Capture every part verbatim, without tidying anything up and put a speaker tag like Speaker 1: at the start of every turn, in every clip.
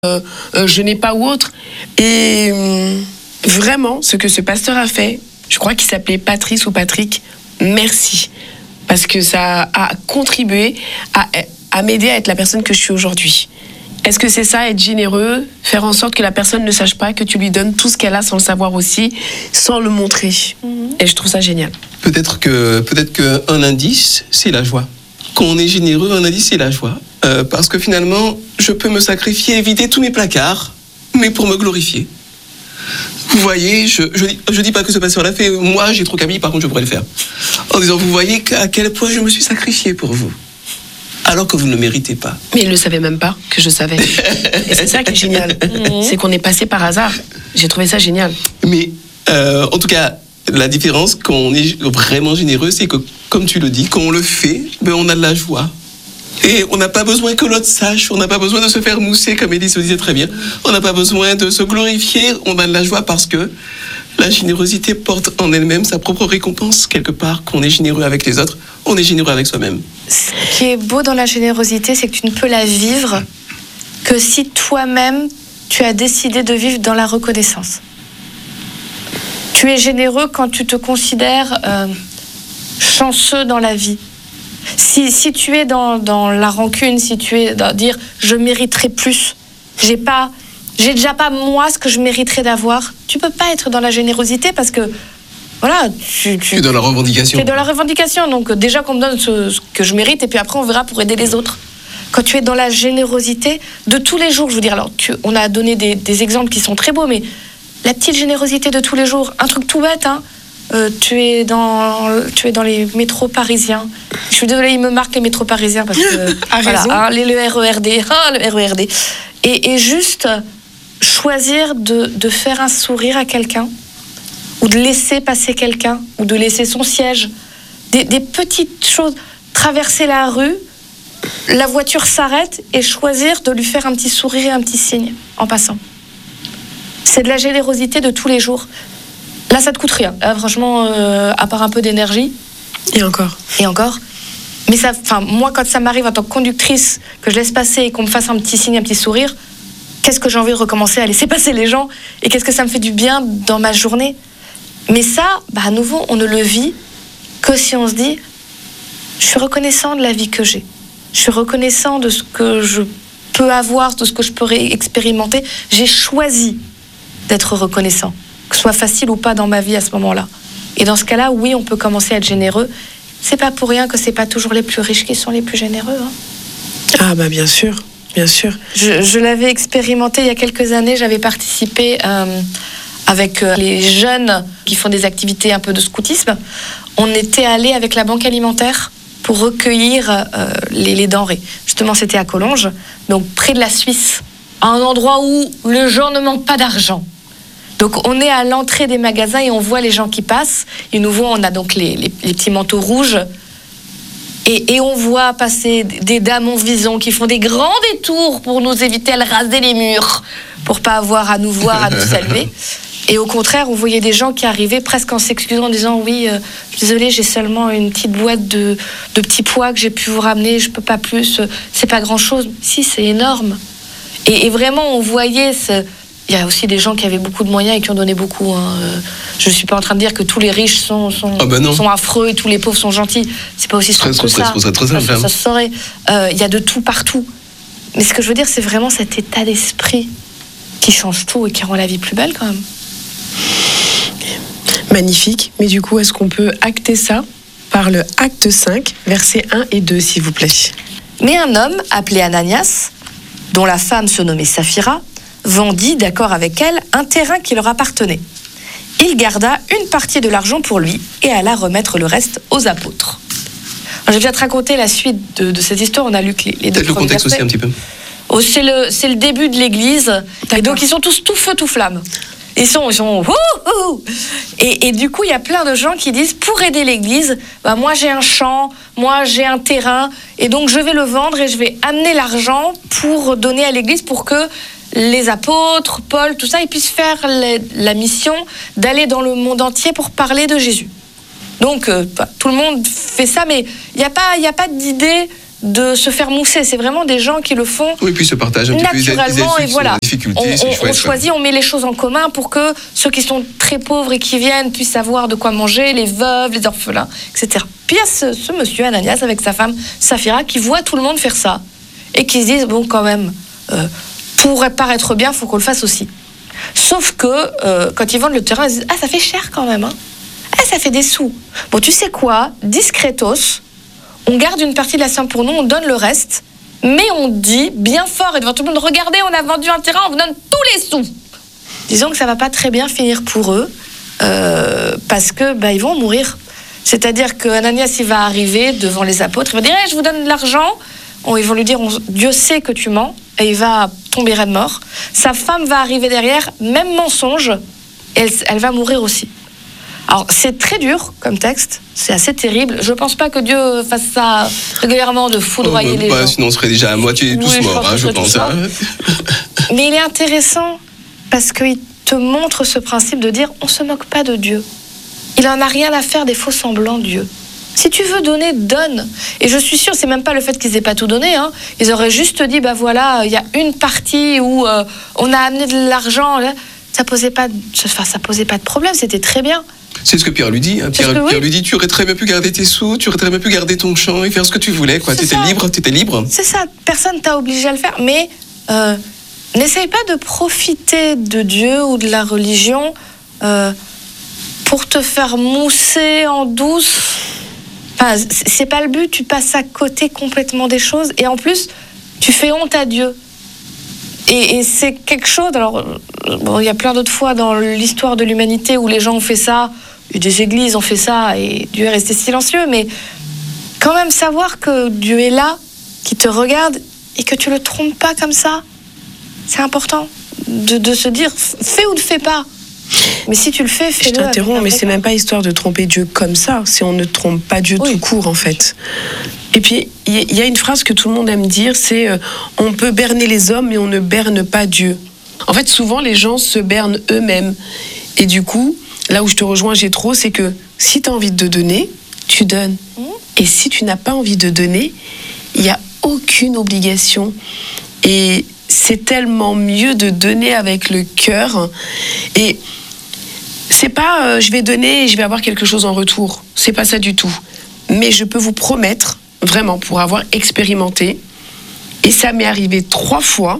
Speaker 1: Euh, euh, je n'ai pas ou autre. Et euh, vraiment, ce que ce pasteur a fait, je crois qu'il s'appelait Patrice ou Patrick, merci. Parce que ça a contribué à, à m'aider à être la personne que je suis aujourd'hui. Est-ce que c'est ça, être généreux, faire en sorte que la personne ne sache pas, que tu lui donnes tout ce qu'elle a sans le savoir aussi, sans le montrer. Mmh. Et je trouve ça génial.
Speaker 2: Peut-être que, peut-être qu'un indice, c'est la joie. Quand on est généreux, un indice, c'est la joie. Euh, parce que finalement, je peux me sacrifier et vider tous mes placards, mais pour me glorifier. Vous voyez, je je dis, je dis pas que ce pasteur l'a fait. Moi, j'ai trop qu'à par contre, je pourrais le faire. En disant, vous voyez à quel point je me suis sacrifié pour vous. Alors que vous ne le méritez pas.
Speaker 1: Mais il ne le savait même pas que je savais. Et c'est ça qui est génial. Mmh. C'est qu'on est passé par hasard. J'ai trouvé ça génial.
Speaker 2: Mais euh, en tout cas, la différence quand on est vraiment généreux, c'est que, comme tu le dis, quand on le fait, ben on a de la joie. Et on n'a pas besoin que l'autre sache, on n'a pas besoin de se faire mousser, comme Élise le disait très bien. On n'a pas besoin de se glorifier, on a de la joie parce que la générosité porte en elle-même sa propre récompense. Quelque part, quand on est généreux avec les autres, on est généreux avec soi-même.
Speaker 3: Ce qui est beau dans la générosité, c'est que tu ne peux la vivre que si toi-même, tu as décidé de vivre dans la reconnaissance. Tu es généreux quand tu te considères euh, chanceux dans la vie. Si, si tu es dans, dans la rancune, si tu es dans dire je mériterais plus, j'ai pas, j'ai déjà pas moi ce que je mériterais d'avoir, tu peux pas être dans la générosité parce que voilà, tu, tu
Speaker 2: es dans la revendication.
Speaker 3: Tu es dans la revendication, donc déjà qu'on me donne ce, ce que je mérite et puis après on verra pour aider les autres. Quand tu es dans la générosité de tous les jours, je veux dire, alors tu, on a donné des, des exemples qui sont très beaux, mais la petite générosité de tous les jours, un truc tout bête, hein. Euh, tu es dans tu es dans les métros parisiens. Je suis désolée, il me marque les métros parisiens parce que voilà, hein, les, le R E R D, hein, le R E R D. Et, et juste choisir de, de faire un sourire à quelqu'un ou de laisser passer quelqu'un ou de laisser son siège. Des, des petites choses. Traverser la rue, la voiture s'arrête et choisir de lui faire un petit sourire et un petit signe en passant. C'est de la générosité de tous les jours. Là, ça te coûte rien. Là, franchement, euh, à part un peu d'énergie.
Speaker 1: Et encore.
Speaker 3: Et encore. Mais ça, enfin, moi, quand ça m'arrive en tant que conductrice, que je laisse passer et qu'on me fasse un petit signe, un petit sourire, qu'est-ce que j'ai envie de recommencer à laisser passer les gens et qu'est-ce que ça me fait du bien dans ma journée. Mais ça, bah, à nouveau, on ne le vit que si on se dit, je suis reconnaissant de la vie que j'ai. Je suis reconnaissant de ce que je peux avoir, de ce que je peux expérimenter. J'ai choisi d'être reconnaissant. Que ce soit facile ou pas dans ma vie à ce moment-là. Et dans ce cas-là, oui, on peut commencer à être généreux. C'est pas pour rien que c'est pas toujours les plus riches qui sont les plus généreux. Hein.
Speaker 1: Ah bah bien sûr, bien sûr.
Speaker 3: Je, je l'avais expérimenté il y a quelques années. J'avais participé euh, avec euh, les jeunes qui font des activités un peu de scoutisme. On était allé avec la banque alimentaire pour recueillir euh, les, les denrées. Justement, c'était à Collonges, donc près de la Suisse, à un endroit où les gens ne manquent pas d'argent. Donc on est à l'entrée des magasins et on voit les gens qui passent. Ils nous voient, on a donc les, les, les petits manteaux rouges. Et, et on voit passer des dames en vison qui font des grands détours pour nous éviter de raser les murs, pour pas avoir à nous voir, à nous saluer. Et au contraire, on voyait des gens qui arrivaient presque en s'excusant, en disant « Oui, euh, désolé, j'ai seulement une petite boîte de, de petits pois que j'ai pu vous ramener, je peux pas plus, c'est pas grand-chose. » Si, c'est énorme. Et, et vraiment, on voyait ce... Il y a aussi des gens qui avaient beaucoup de moyens et qui ont donné beaucoup. Hein. Je ne suis pas en train de dire que tous les riches sont, sont,
Speaker 2: ah ben
Speaker 3: sont affreux et tous les pauvres sont gentils. C'est pas aussi simple que ça.
Speaker 2: Ça, ça, ça,
Speaker 3: ça, ça se saurait. Euh, il y a de tout partout. Mais ce que je veux dire, c'est vraiment cet état d'esprit qui change tout et qui rend la vie plus belle quand même.
Speaker 1: Magnifique. Mais du coup, est-ce qu'on peut acter ça par le acte cinq, versets un et deux, s'il vous plaît?
Speaker 3: Mais un homme appelé Ananias, dont la femme se nommait Saphira, vendit, d'accord avec elle, un terrain qui leur appartenait. Il garda une partie de l'argent pour lui et alla remettre le reste aux apôtres. Alors, je vais déjà te raconter la suite de, de cette histoire. On a lu que les, les deux
Speaker 2: Peut-être le contexte aussi un petit peu.
Speaker 3: Oh, c'est, le, c'est le début de l'église. D'accord. Et donc ils sont tous tout feu, tout flamme. Ils sont, ils sont ouh, ouh. Et, et du coup, il y a plein de gens qui disent, pour aider l'église, bah, moi j'ai un champ, moi j'ai un terrain, et donc je vais le vendre et je vais amener l'argent pour donner à l'église pour que les apôtres, Paul, tout ça, ils puissent faire les, la mission d'aller dans le monde entier pour parler de Jésus. Donc, euh, tout le monde fait ça, mais il n'y a pas, il n'y a pas d'idée de se faire mousser. C'est vraiment des gens qui le font
Speaker 2: oui, puis se partagent un petit peu
Speaker 3: naturellement.
Speaker 2: Ils
Speaker 3: et voilà,
Speaker 2: difficultés,
Speaker 3: on,
Speaker 2: c'est
Speaker 3: on,
Speaker 2: chouette,
Speaker 3: on choisit,
Speaker 2: quoi.
Speaker 3: on met les choses en commun pour que ceux qui sont très pauvres et qui viennent puissent avoir de quoi manger, les veuves, les orphelins, et cetera. Puis il y a ce, ce monsieur Ananias avec sa femme Saphira qui voit tout le monde faire ça et qui se disent bon quand même, euh, pour paraître bien, faut qu'on le fasse aussi. Sauf que euh, quand ils vendent le terrain, ils disent ah ça fait cher quand même, hein. Ah ça fait des sous. Bon tu sais quoi, discretos. On garde une partie de la somme pour nous, on donne le reste, mais on dit bien fort et devant tout le monde, regardez, on a vendu un terrain, on vous donne tous les sous. Disons que ça va pas très bien finir pour eux, euh, parce que bah, ils vont mourir. C'est-à-dire que Ananias, il va arriver devant les apôtres, il va dire hey, je vous donne de l'argent. On, ils vont lui dire on, Dieu sait que tu mens, et il va tomber raide mort. Sa femme va arriver derrière, même mensonge, et elle, elle va mourir aussi. Alors, c'est très dur comme texte, c'est assez terrible. Je ne pense pas que Dieu fasse ça régulièrement, de foudroyer
Speaker 2: oh, bah,
Speaker 3: les
Speaker 2: bah,
Speaker 3: gens.
Speaker 2: Sinon, on serait déjà à moitié tous
Speaker 3: oui,
Speaker 2: morts, je pense.
Speaker 3: Je pense
Speaker 2: Hein, je pense hein.
Speaker 3: Mais il est intéressant parce qu'il te montre ce principe de dire on ne se moque pas de Dieu. Il n'en a rien à faire des faux semblants de Dieu. Si tu veux donner, donne. Et je suis sûre, c'est même pas le fait qu'ils n'aient pas tout donné. Hein. Ils auraient juste dit, bah voilà, il y a une partie où euh, on a amené de l'argent. Là. Ça posait pas, de, enfin, ça posait pas de problème, c'était très bien.
Speaker 2: C'est ce que Pierre lui dit. Hein. Pierre,
Speaker 3: oui.
Speaker 2: Pierre lui dit, tu aurais très bien pu garder tes sous, tu aurais très bien pu garder ton champ et faire ce que tu voulais. Tu étais libre, tu étais libre.
Speaker 3: C'est ça, personne t'a obligé à le faire. Mais euh, n'essaye pas de profiter de Dieu ou de la religion euh, pour te faire mousser en douce. Enfin, c'est pas le but, tu passes à côté complètement des choses. Et en plus, tu fais honte à Dieu. Et, et c'est quelque chose, alors, bon, il y a plein d'autres fois dans l'histoire de l'humanité où les gens ont fait ça, et des églises ont fait ça, et Dieu est resté silencieux, mais quand même savoir que Dieu est là, qui te regarde, et que tu le trompes pas comme ça, c'est important de, de se dire, fais ou ne fais pas. Mais si tu le fais, fais-le.
Speaker 1: Je t'interromps, mais c'est même pas histoire de tromper Dieu comme ça, c'est on ne trompe pas Dieu oui. tout court, en fait. Et puis, il y a une phrase que tout le monde aime dire, c'est euh, « on peut berner les hommes, mais on ne berne pas Dieu ». En fait, souvent, les gens se bernent eux-mêmes. Et du coup, là où je te rejoins, Jétro, c'est que si tu as envie de donner, tu donnes. Mmh. Et si tu n'as pas envie de donner, il n'y a aucune obligation. Et c'est tellement mieux de donner avec le cœur. Et c'est pas euh, je vais donner et je vais avoir quelque chose en retour. C'est pas ça du tout. Mais je peux vous promettre, vraiment, pour avoir expérimenté, et ça m'est arrivé trois fois,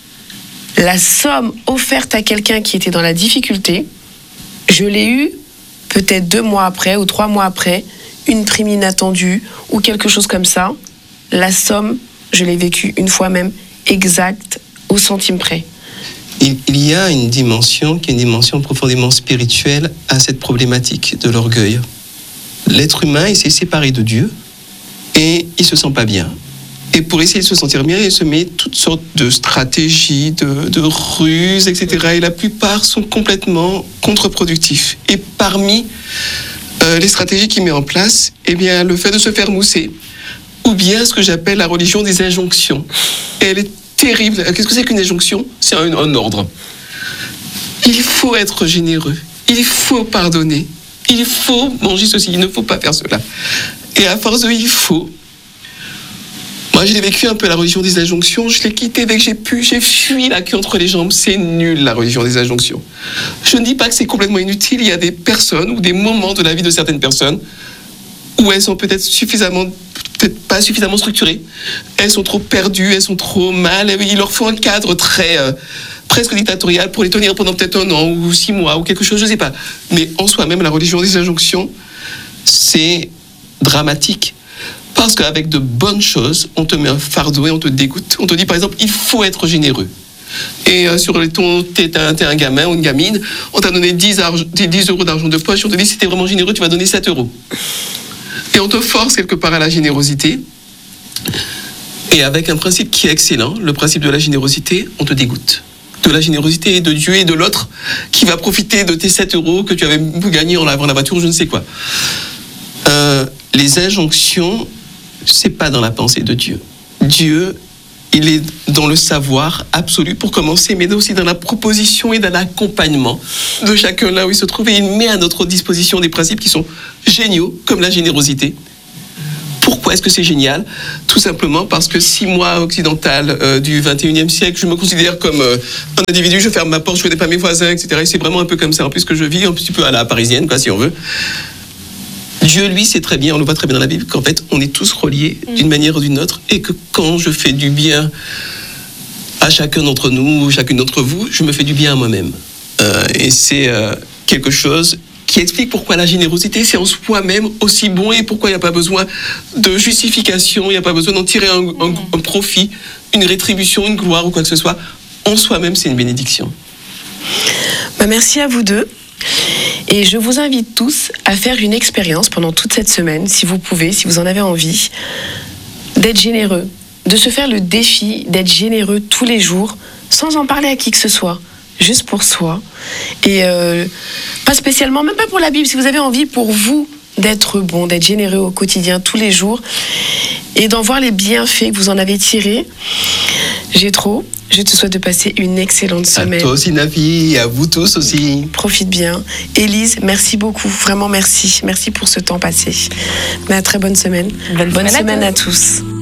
Speaker 1: la somme offerte à quelqu'un qui était dans la difficulté, je l'ai eue peut-être deux mois après ou trois mois après, une prime inattendue ou quelque chose comme ça. La somme, je l'ai vécue une fois même, exacte, au centime près.
Speaker 2: Il, il y a une dimension qui est une dimension profondément spirituelle à cette problématique de l'orgueil. L'être humain, il s'est séparé de Dieu et il se sent pas bien. Et pour essayer de se sentir bien, il se met toutes sortes de stratégies, de, de ruses, et cetera. Et la plupart sont complètement contre-productifs. Et parmi euh, les stratégies qu'il met en place, eh bien, le fait de se faire mousser, ou bien ce que j'appelle la religion des injonctions. Et elle est terrible. Qu'est-ce que c'est qu'une injonction ? C'est un, un ordre. Il faut être généreux. Il faut pardonner. Il faut manger ceci. Il ne faut pas faire cela. Et à force de il faut, moi j'ai vécu un peu la religion des injonctions. Je l'ai quittée dès que j'ai pu. J'ai fui la queue entre les jambes. C'est nul, la religion des injonctions. Je ne dis pas que c'est complètement inutile. Il y a des personnes ou des moments de la vie de certaines personnes où elles sont peut-être suffisamment, peut-être pas suffisamment structurées. Elles sont trop perdues, elles sont trop mal. Il leur faut un cadre très, euh, presque dictatorial pour les tenir pendant peut-être un an ou six mois ou quelque chose, je ne sais pas. Mais en soi-même, la religion des injonctions, c'est dramatique. Parce qu'avec de bonnes choses, on te met un fardeau et on te dégoûte. On te dit par exemple, il faut être généreux. Et euh, sur les tons, t'es un, t'es un gamin ou une gamine, on t'a donné dix, arge, dix euros d'argent de poche, on te dit si t'es vraiment généreux, tu vas donner sept euros. Et on te force quelque part à la générosité. Et avec un principe qui est excellent, le principe de la générosité, on te dégoûte. De la générosité de Dieu et de l'autre qui va profiter de tes sept euros que tu avais gagné en lavant la voiture, je ne sais quoi. Euh, les injonctions, c'est pas dans la pensée de Dieu. Dieu, il est dans le savoir absolu pour commencer, mais aussi dans la proposition et dans l'accompagnement de chacun là où il se trouve. Et il met à notre disposition des principes qui sont géniaux, comme la générosité, Pourquoi est-ce que c'est génial ? Tout simplement parce que si moi, occidental euh, du vingt et unième siècle, je me considère comme euh, un individu, je ferme ma porte, je connais pas mes voisins, et cetera. Et c'est vraiment un peu comme ça, en plus que je vis un petit peu à la parisienne, quoi, si on veut. Dieu, lui, sait très bien, on le voit très bien dans la Bible, qu'en fait, on est tous reliés d'une manière ou d'une autre, et que quand je fais du bien à chacun d'entre nous, chacune d'entre vous, je me fais du bien à moi-même. Euh, et c'est euh, quelque chose qui explique pourquoi la générosité, c'est en soi-même aussi bon et pourquoi il n'y a pas besoin de justification, il n'y a pas besoin d'en tirer un, un, un profit, une rétribution, une gloire ou quoi que ce soit. En soi-même, c'est une bénédiction.
Speaker 1: Bah, merci à vous deux. Et je vous invite tous à faire une expérience pendant toute cette semaine, si vous pouvez, si vous en avez envie, d'être généreux, de se faire le défi d'être généreux tous les jours, sans en parler à qui que ce soit, juste pour soi. Et euh, pas spécialement, même pas pour la Bible, si vous avez envie pour vous d'être bon, d'être généreux au quotidien, tous les jours, et d'en voir les bienfaits que vous en avez tirés. J'ai trop. Je te souhaite de passer une excellente semaine.
Speaker 2: À toi aussi, Nafi, et à vous tous aussi.
Speaker 1: Profite bien. Élise, merci beaucoup. Vraiment merci. Merci pour ce temps passé. Mais à très bonne semaine.
Speaker 3: Bonne,
Speaker 1: bonne
Speaker 3: semaine,
Speaker 1: semaine
Speaker 3: à
Speaker 1: à tous.